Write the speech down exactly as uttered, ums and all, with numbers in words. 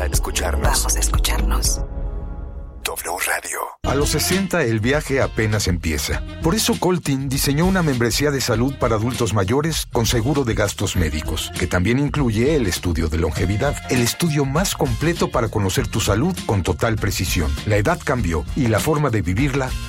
escucharnos. Vamos a escucharnos. W Radio. A los sesenta el viaje apenas empieza. Por eso Coltin diseñó una membresía de salud para adultos mayores con seguro de gastos médicos, que también incluye el estudio de longevidad, el estudio más completo para conocer tu salud con total precisión. La edad cambió y la forma de vivirla